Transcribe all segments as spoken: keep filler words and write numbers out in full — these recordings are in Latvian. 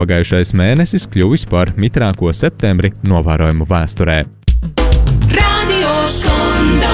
Pagājušais mēnesis kļuvis par mitrāko septembri novērojumu vēsturē. Radio Skondo.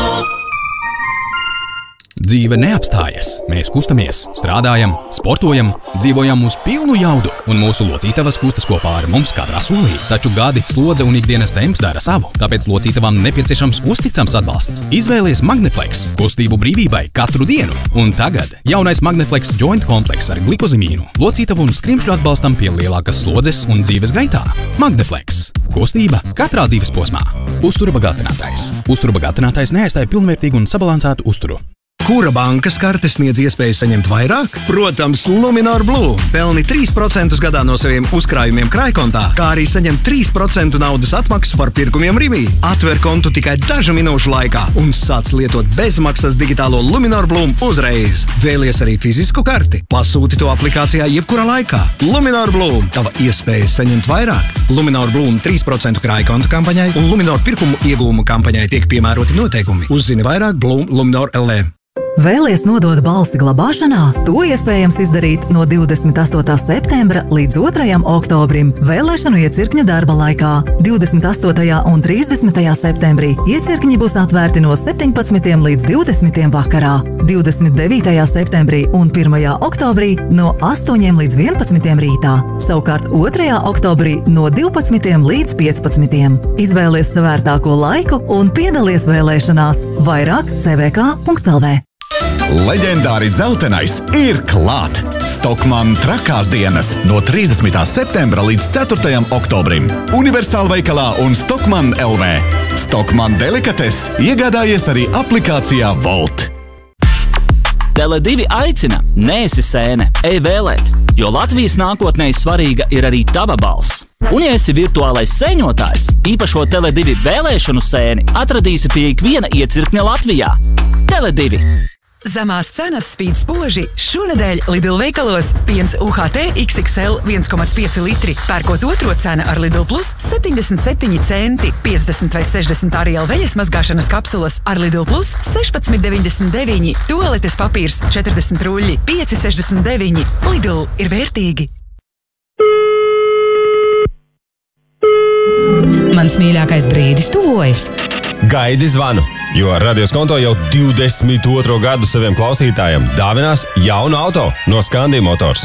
Dzīve neapstājas. Mēs kustamies, strādājam, sportojam, dzīvojam uz pilnu jaudu, un mūsu locītavas kustas kopā ar mums katrā solī. Taču gadi, slodze un ikdienas temps dara savu, tāpēc locītavām nepieciešams uzticams atbalsts. Izvēlies Magneflex, kustību brīvībai katru dienu. Un tagad jaunais Magneflex Joint komplekss ar glikozimīnu, locītavu un skrimšļu atbalstam pie lielākas slodzes un dzīves gaitā. Magneflex. Kustība katrā dzīves posmā. Uztura bagātinātājs. Uztura bagātinātājs neaizstāja pilnvērtīgu un sabalansētu uzturu. Kura bankas karte sniedz iespēju saņemt vairāk? Protams, Luminor Blue. Pelni trīs procentus gadā no saviem uzkrājumiem krājkontā, kā arī saņem trīs procentu naudas atmaksu par pirkumiem Rivī. Atver kontu tikai dažu minūšu laikā un sāc lietot bezmaksas digitālo Luminor Blue uzreiz. Vēlies arī fizisku karti? Pasūti to aplikācijā jebkurā laikā. Luminor Blue. Tava iespēja saņemt vairāk. Luminor Blue trīs procentu krājkontu kampaņai un Luminor pirkumu iegūmu kampaņai tiek piemēroti noteikumi. Uzzini vairāk Blue Luminor L E. Vēlies nodot balsi glabāšanā? To iespējams izdarīt no divdesmit astotā septembra līdz otrajam oktobrim vēlēšanu iecirkņa darba laikā. divdesmit astotajā un trīsdesmitajā septembrī iecirkņi būs atvērti no septiņpadsmitiem līdz divdesmitiem vakarā, divdesmit devītajā septembrī un pirmajā oktobrī no astoņiem līdz vienpadsmitiem rītā, savukārt otrajā oktobrī no divpadsmitiem līdz piecpadsmitiem. Izvēlies savērtāko laiku un piedalies vēlēšanās. Vairāk c v k punkts l v. Leģendāri dzeltenais ir klāt! Stockmann trakās dienas no trīsdesmitā septembra līdz ceturtajam oktobrim. Universāla veikalā un Stockmann L V. Stockmann delikates iegādājies arī aplikācijā Volt. Tele divi aicina, neesi sēne, ej vēlēt, jo Latvijas nākotnē svarīga ir arī tava balss. Un ja esi virtuālais sēņotājs, īpašo Tele divi vēlēšanu sēni atradīsi pie ikviena iecirkņa Latvijā. Tele divi. Zemās cenas spīd spoži. Šonedēļ Lidl veikalos piens U H T X X L viens komats pieci litri. Pērkot otro cena ar Lidl Plus septiņdesmit septiņi centi. piecdesmit vai sešdesmit Ariel veļas mazgāšanas kapsulas ar Lidl Plus sešpadsmit deviņdesmit deviņi. Tualetes papīrs četrdesmit ruļļi pieci sešdesmit deviņi. Lidl ir vērtīgi. Mans mīļākais brīdis tuvojas. Gaidi zvanu, jo Radio Skondo jau divdesmit otro gadu saviem klausītājiem dāvinās jaunu auto no Scandi Motors.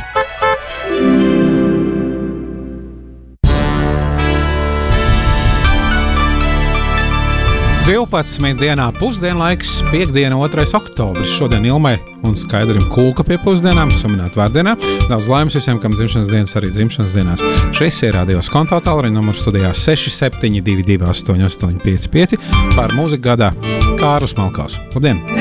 divpadsmit dienā pusdienlaiks, piekdiena, otrais oktobris. Šodien Ilmai un Skaidrim Kulka pie pusdienām, suminēt vārdienā. Daudz laimes visiem, kam dzimšanas dienas, arī dzimšanas dienās. Šis ir Radio Skondo tālruņa numurs studijā seši septiņi divi divi astoņi astoņi pieci pieci. Par mūziku gadā Kārlis Malkaus. Labdien!